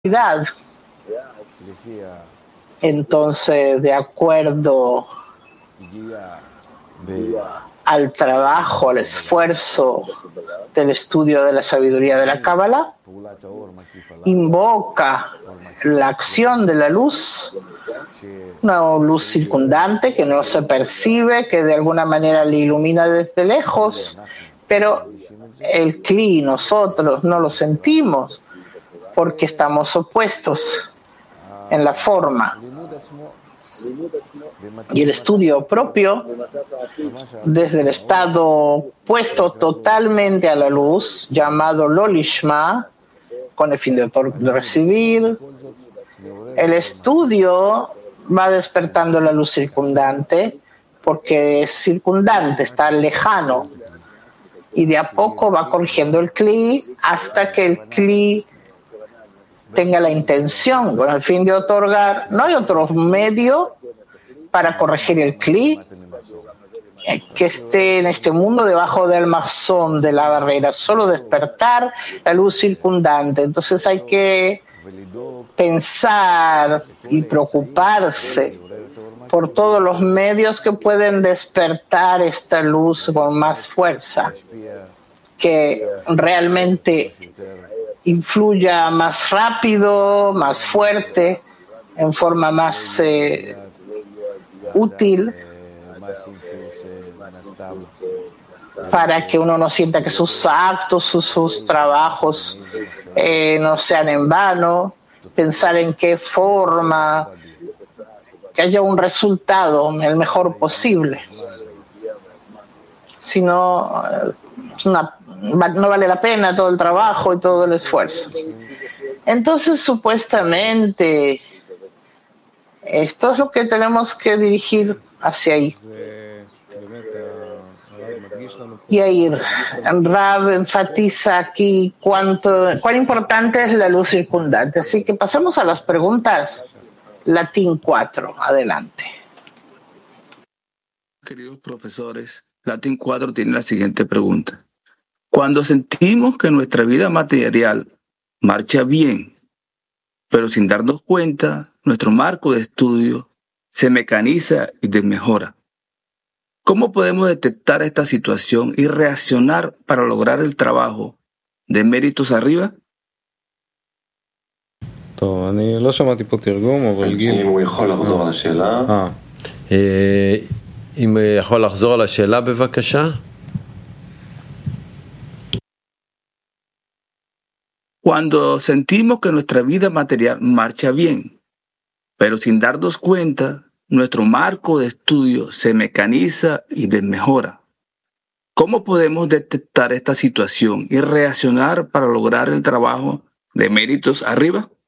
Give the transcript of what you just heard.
Entonces, de acuerdo al trabajo, al esfuerzo del estudio de la sabiduría de la Cábala, invoca la acción de la luz, una luz circundante que no se percibe, que de alguna manera le ilumina desde lejos, pero el Kli, nosotros no lo sentimos porque estamos opuestos en la forma. Y el estudio propio, desde el estado puesto totalmente a la luz, llamado Lolishma, con el fin de recibir, el estudio va despertando la luz circundante, porque es circundante, está lejano, y de a poco va corrigiendo el Kli hasta que el Kli tenga la intención, con el fin de otorgar. No hay otro medio para corregir el Kli que esté en este mundo debajo del mazón de la barrera, solo despertar la luz circundante. Entonces hay que pensar y preocuparse por todos los medios que pueden despertar esta luz con más fuerza, que realmente influya más rápido, más fuerte, en forma más útil, para que uno no sienta que sus actos, sus trabajos no sean en vano, pensar en qué forma, que haya un resultado el mejor posible. Si no, no vale la pena todo el trabajo y todo el esfuerzo. Entonces, supuestamente, esto es lo que tenemos que dirigir hacia ahí. Y ahí Rab enfatiza aquí cuán importante es la luz circundante. Así que pasamos a las preguntas. Latín 4, adelante. Queridos profesores, Latín 4 tiene la siguiente pregunta. Cuando sentimos que nuestra vida material marcha bien, pero sin darnos cuenta, nuestro marco de estudio se mecaniza y desmejora. ¿Cómo podemos detectar esta situación y reaccionar para lograr el trabajo de méritos arriba? טוב, אני לא שמעתי פה תרגום, אבל גיל... אם הוא יכול לחזור על השאלה. אם יכול לחזור על השאלה בבקשה. Cuando sentimos que nuestra vida material marcha bien, pero sin darnos cuenta, nuestro marco de estudio se mecaniza y desmejora. ¿Cómo podemos detectar esta situación y reaccionar para lograr el trabajo de méritos arriba?